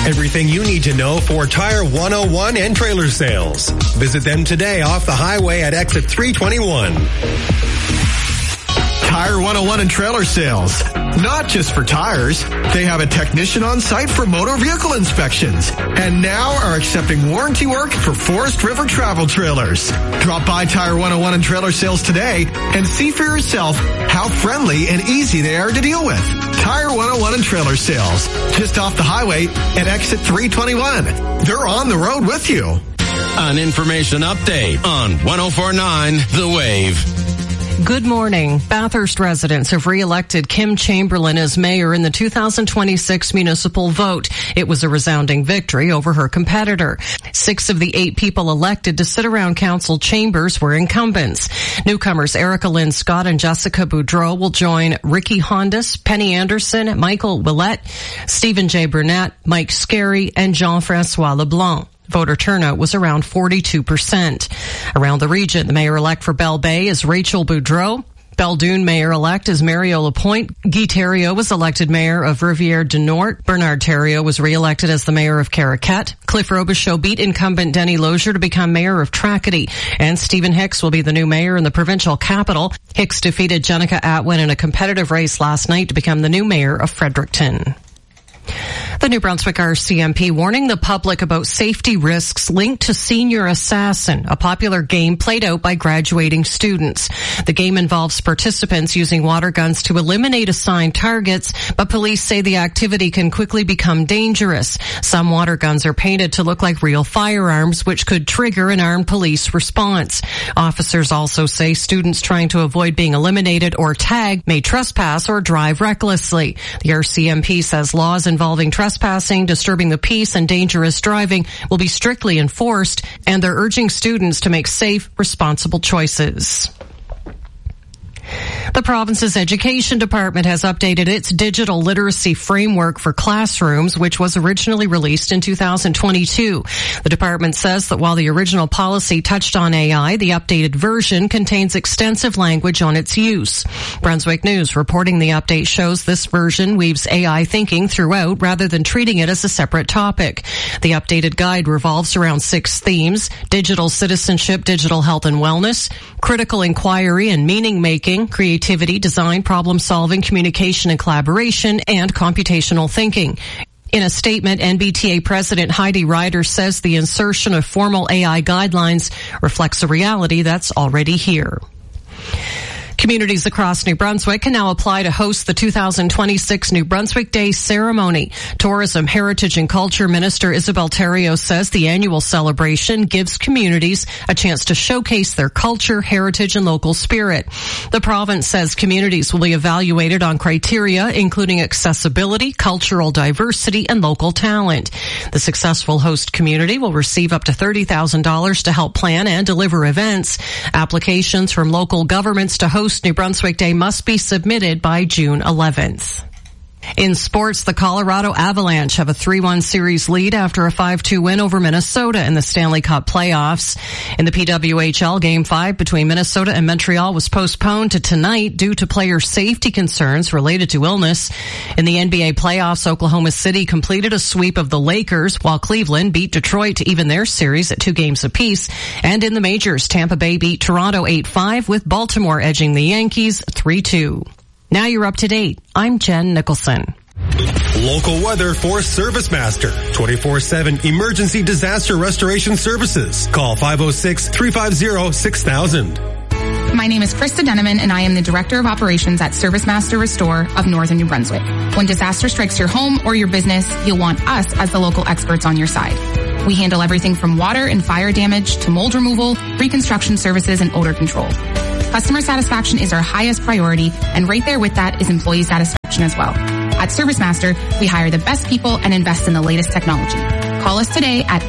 Everything you need to know for Tire 101 and trailer sales. Visit them today off the highway at exit 321. Tire 101 and trailer sales. Not just for tires. They have a technician on site for motor vehicle inspections. And now are accepting warranty work for Forest River travel trailers. Drop by Tire 101 and trailer sales today and see for yourself how friendly and easy they are to deal with. Tire 101 and trailer sales. Just off the highway at exit 321. They're on the road with you. An information update on 104.9 The Wave. Good morning. Bathurst residents have re-elected Kim Chamberlain as mayor in the 2026 municipal vote. It was a resounding victory over her competitor. 6 of the 8 people elected to sit around council chambers were incumbents. Newcomers Erica Lynn Scott and Jessica Boudreau will join Ricky Hondas, Penny Anderson, Michael Willett, Stephen J. Burnett, Mike Scarry, and Jean-Francois LeBlanc. Voter turnout was around 42%. Around the region, the mayor-elect for Bell Bay is Rachel Boudreau. Belledune mayor-elect is Mario Lapointe. Guy Thériault was elected mayor of Rivière du Nord. Bernard Thériault was re-elected as the mayor of Caraquette. Cliff Robichaud beat incumbent Denny Lozier to become mayor of Tracadie. And Stephen Hicks will be the new mayor in the provincial capital. Hicks defeated Jenica Atwin in a competitive race last night to become the new mayor of Fredericton. The New Brunswick RCMP warning the public about safety risks linked to Senior Assassin, a popular game played out by graduating students. The game involves participants using water guns to eliminate assigned targets, but police say the activity can quickly become dangerous. Some water guns are painted to look like real firearms, which could trigger an armed police response. Officers also say students trying to avoid being eliminated or tagged may trespass or drive recklessly. The RCMP says laws involving trespassing, disturbing the peace, and dangerous driving will be strictly enforced, and they're urging students to make safe, responsible choices. The province's education department has updated its digital literacy framework for classrooms, which was originally released in 2022. The department says that while the original policy touched on AI, the updated version contains extensive language on its use. Brunswick News reporting the update shows this version weaves AI thinking throughout rather than treating it as a separate topic. The updated guide revolves around 6 themes: digital citizenship, digital health and wellness, critical inquiry and meaning making, creativity, design, problem-solving, communication and collaboration, and computational thinking. In a statement, NBTA President Heidi Ryder says the insertion of formal AI guidelines reflects a reality that's already here. Communities across New Brunswick can now apply to host the 2026 New Brunswick Day ceremony. Tourism, Heritage and Culture Minister Isabel Thériault says the annual celebration gives communities a chance to showcase their culture, heritage and local spirit. The province says communities will be evaluated on criteria including accessibility, cultural diversity and local talent. The successful host community will receive up to $30,000 to help plan and deliver events. Applications from local governments to host New Brunswick Day must be submitted by June 11th. In sports, the Colorado Avalanche have a 3-1 series lead after a 5-2 win over Minnesota in the Stanley Cup playoffs. In the PWHL, Game 5 between Minnesota and Montreal was postponed to tonight due to player safety concerns related to illness. In the NBA playoffs, Oklahoma City completed a sweep of the Lakers, while Cleveland beat Detroit to even their series at 2 games apiece. And in the majors, Tampa Bay beat Toronto 8-5, with Baltimore edging the Yankees 3-2. Now you're up to date. I'm Jen Nicholson. Local weather for ServiceMaster. 24/7 emergency disaster restoration services. Call 506-350-6000. My name is Krista Deneman, and I am the Director of Operations at ServiceMaster Restore of Northern New Brunswick. When disaster strikes your home or your business, you'll want us as the local experts on your side. We handle everything from water and fire damage to mold removal, reconstruction services, and odor control. Customer satisfaction is our highest priority, and right there with that is employee satisfaction as well. At ServiceMaster, we hire the best people and invest in the latest technology. Call us today at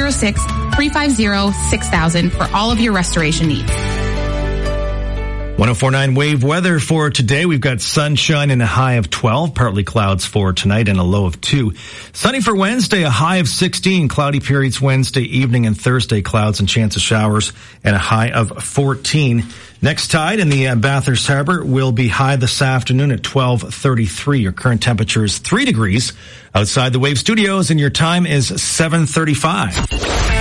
506-350-6000 for all of your restoration needs. 104.9 Wave weather for today. We've got sunshine and a high of 12, partly clouds for tonight and a low of 2. Sunny for Wednesday, a high of 16, cloudy periods Wednesday evening and Thursday, clouds and chance of showers and a high of 14. Next tide in the Bathurst Harbor will be high this afternoon at 12:33. Your current temperature is 3 degrees outside the Wave Studios, and your time is 7:35.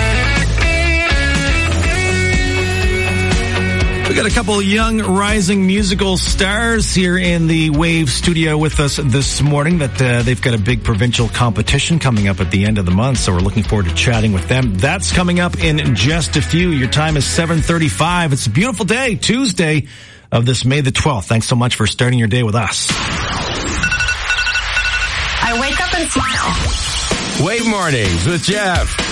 We got a couple of young rising musical stars here in the Wave studio with us this morning that they've got a big provincial competition coming up at the end of the month, so we're looking forward to chatting with them. That's coming up in just a few. Your time is 7:35. It's a beautiful day, Tuesday of this May the 12th. Thanks so much for starting your day with us. I wake up and smile. Wave Mornings with Jeff.